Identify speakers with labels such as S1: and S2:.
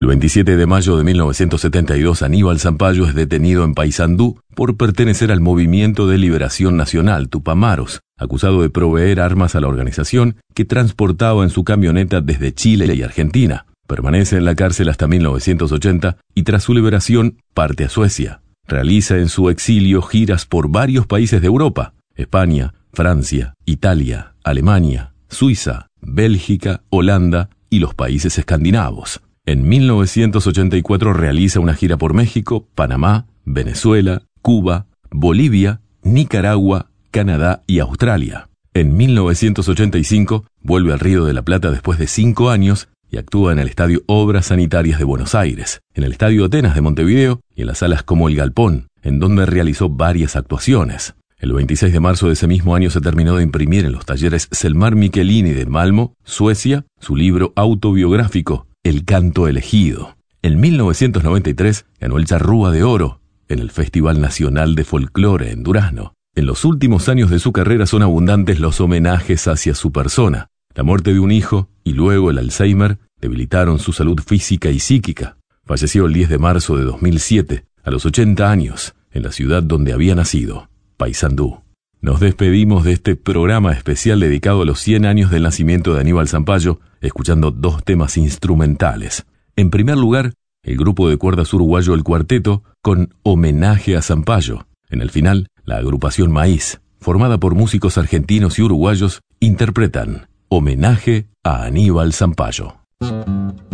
S1: El 27 de mayo de 1972, Aníbal Zampayo es detenido en Paysandú por pertenecer al Movimiento de Liberación Nacional, Tupamaros, acusado de proveer armas a la organización que transportaba en su camioneta desde Chile y Argentina. Permanece en la cárcel hasta 1980 y tras su liberación parte a Suecia. Realiza en su exilio giras por varios países de Europa: España, Francia, Italia, Alemania, Suiza, Bélgica, Holanda y los países escandinavos. En 1984 realiza una gira por México, Panamá, Venezuela, Cuba, Bolivia, Nicaragua, Canadá y Australia. En 1985 vuelve al Río de la Plata después de 5 años y actúa en el Estadio Obras Sanitarias de Buenos Aires, en el Estadio Atenas de Montevideo y en las salas como El Galpón, en donde realizó varias actuaciones. El 26 de marzo de ese mismo año se terminó de imprimir en los talleres Selmar Michelini de Malmö, Suecia, su libro autobiográfico, El Canto Elegido. En 1993 ganó el Charrúa de Oro en el Festival Nacional de Folclore en Durazno. En los últimos años de su carrera son abundantes los homenajes hacia su persona. La muerte de un hijo y luego el Alzheimer debilitaron su salud física y psíquica. Falleció el 10 de marzo de 2007, a los 80 años, en la ciudad donde había nacido, Paysandú. Nos despedimos de este programa especial dedicado a los 100 años del nacimiento de Aníbal Zampayo, escuchando 2 temas instrumentales. En primer lugar, el grupo de cuerdas uruguayo El Cuarteto, con Homenaje a Zampayo. En el final, la agrupación Maíz, formada por músicos argentinos y uruguayos, interpretan Homenaje a Aníbal Zampayo.